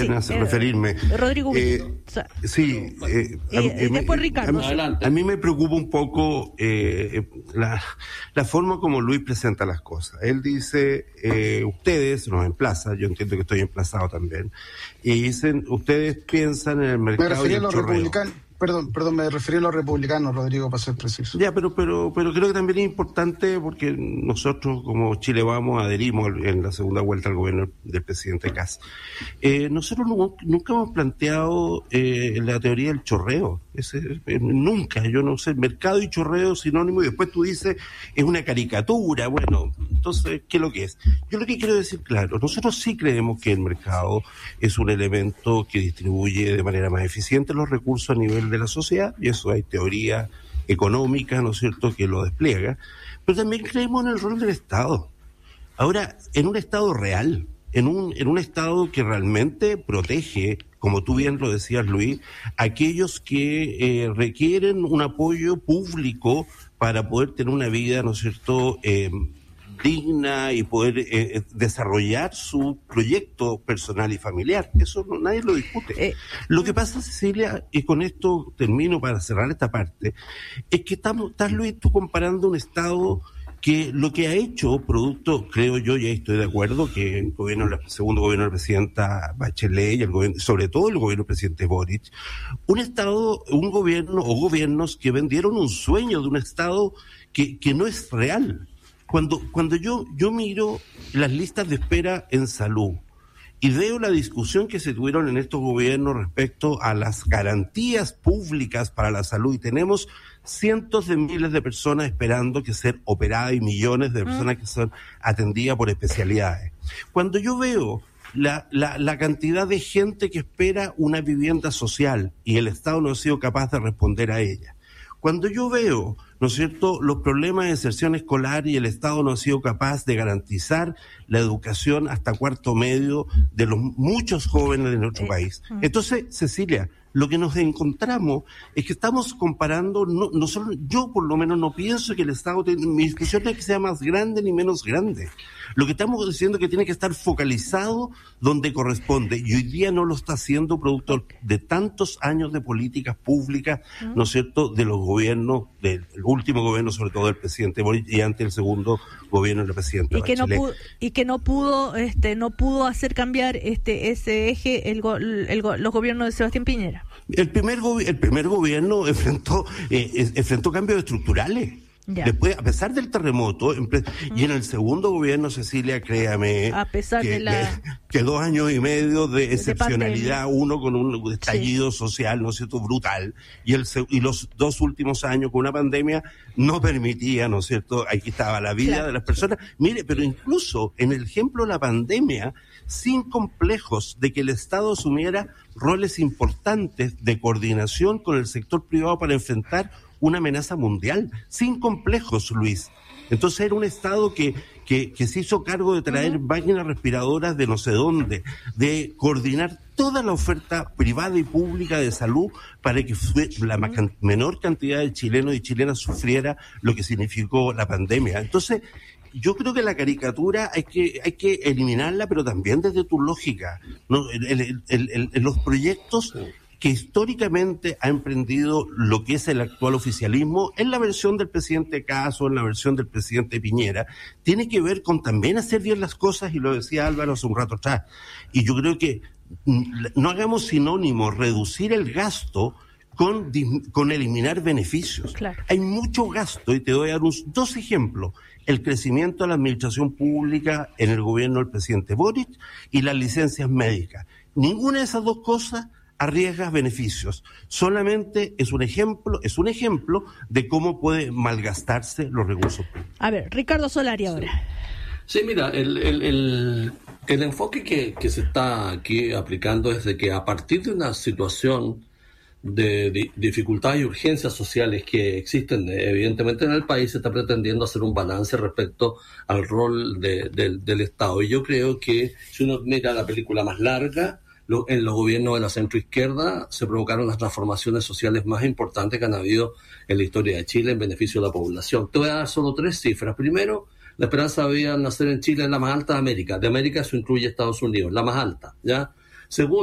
referirme. Rodrigo. Después Ricardo. A mí me preocupa un poco la forma como Luis presenta las cosas. Él dice, ustedes, nos emplaza, yo entiendo que estoy emplazado también, y dicen, ustedes piensan en el mercado y el chorreo. Perdón, me referí a los republicanos, Rodrigo, para ser preciso. Ya, pero creo que también es importante porque nosotros, como Chile Vamos, adherimos en la segunda vuelta al gobierno del presidente Kast. Nosotros nunca hemos planteado la teoría del chorreo. Nunca, yo no sé, mercado y chorreo sinónimo, y después tú dices, es una caricatura. Bueno, entonces, ¿qué es lo que es? Yo lo que quiero decir, claro, nosotros sí creemos que el mercado es un elemento que distribuye de manera más eficiente los recursos a nivel de la sociedad, y eso hay teoría económica, ¿no es cierto?, que lo despliega, pero también creemos en el rol del Estado. Ahora, en un Estado real, en un Estado que realmente protege, como tú bien lo decías, Luis, aquellos que requieren un apoyo público para poder tener una vida, ¿no es cierto?, digna y poder desarrollar su proyecto personal y familiar. Eso nadie lo discute. Lo que pasa, Cecilia, y con esto termino para cerrar esta parte, es que estás, Luis, tú comparando un Estado que lo que ha hecho, producto, creo yo, y ahí estoy de acuerdo, que el segundo gobierno de la presidenta Bachelet y sobre todo el gobierno del presidente Boric, un gobierno o gobiernos que vendieron un sueño de un Estado que no es real. Cuando yo miro las listas de espera en salud y veo la discusión que se tuvieron en estos gobiernos respecto a las garantías públicas para la salud, y tenemos cientos de miles de personas esperando que ser operadas y millones de personas que son atendidas por especialidades. Cuando yo veo la cantidad de gente que espera una vivienda social y el Estado no ha sido capaz de responder a ella, cuando yo veo, ¿no es cierto?, los problemas de inserción escolar y el Estado no ha sido capaz de garantizar la educación hasta cuarto medio de los muchos jóvenes de nuestro país. Entonces, Cecilia, lo que nos encontramos es que estamos comparando, no solo, yo por lo menos no pienso que el Estado, mi discusión no es que sea más grande ni menos grande. Lo que estamos diciendo es que tiene que estar focalizado donde corresponde, y hoy día no lo está haciendo producto de tantos años de políticas públicas, ¿no es cierto?, de los gobiernos, del último gobierno, sobre todo del presidente Boric, y antes el segundo gobierno del presidente Bachelet. Que no pudo hacer cambiar ese eje los gobiernos de Sebastián Piñera. El primer gobierno enfrentó cambios estructurales. Ya. Después, a pesar del terremoto, y en el segundo gobierno, Cecilia, créame, a pesar que 2 años y medio de excepcionalidad, uno con un estallido social, ¿no es cierto?, brutal, y los 2 últimos años con una pandemia no permitía, ¿no es cierto?, aquí estaba la vida de las personas. Mire, pero incluso en el ejemplo de la pandemia, sin complejos de que el Estado asumiera roles importantes de coordinación con el sector privado para enfrentar una amenaza mundial, sin complejos, Luis. Entonces era un Estado que se hizo cargo de traer máquinas respiradoras de no sé dónde, de coordinar toda la oferta privada y pública de salud para que la menor cantidad de chilenos y chilenas sufriera lo que significó la pandemia. Entonces, yo creo que la caricatura hay que eliminarla, pero también desde tu lógica, ¿no? Los proyectos que históricamente ha emprendido lo que es el actual oficialismo, en la versión del presidente Kast o en la versión del presidente Piñera, tiene que ver con también hacer bien las cosas, y lo decía Álvaro hace un rato atrás. Y yo creo que no hagamos sinónimo reducir el gasto con eliminar beneficios. Claro. Hay mucho gasto, y te voy a dar 2 ejemplos. El crecimiento de la administración pública en el gobierno del presidente Boric y las licencias médicas. Ninguna de esas 2 cosas arriesgas beneficios. Solamente es un ejemplo de cómo puede malgastarse los recursos públicos. A ver, Ricardo Solari ahora. Sí, mira, el enfoque que se está aquí aplicando es de que a partir de una situación de dificultades y urgencias sociales que existen evidentemente en el país, se está pretendiendo hacer un balance respecto al rol del Estado. Y yo creo que si uno mira la película más larga, en los gobiernos de la centroizquierda se provocaron las transformaciones sociales más importantes que han habido en la historia de Chile en beneficio de la población. Te voy a dar solo 3 cifras. Primero, la esperanza de nacer en Chile es la más alta de América. De América eso incluye Estados Unidos, la más alta, ¿ya? Segundo,